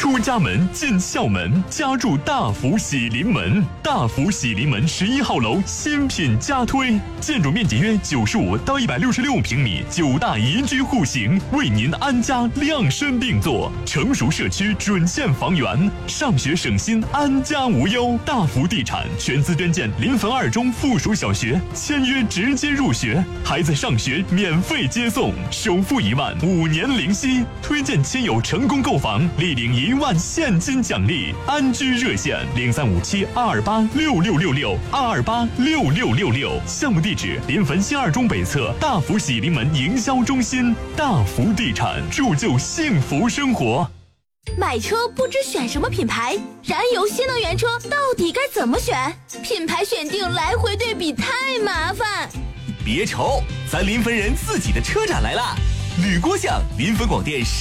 出家门进校门，家住大福喜临门。大福喜临门11号楼新品加推，建筑面积约95到166平米，9大宜居户型，为您安家量身定做。成熟社区准线房源，上学省心，安家无忧。大福地产全资捐建临汾2中附属小学，签约直接入学，孩子上学免费接送，首付1万，5年零息。推荐亲友成功购房，立领1万现金奖励。安居热线035722826666，2286666。项目地址临汾新2中北侧大福喜临门营销中心。大福地产，铸就幸福生活。 买车不知选什么品牌，燃油新能源车到底该怎么选？品牌选定来回对比太麻烦。 别愁，咱临汾人自己的车展来了，吕郭巷临汾广电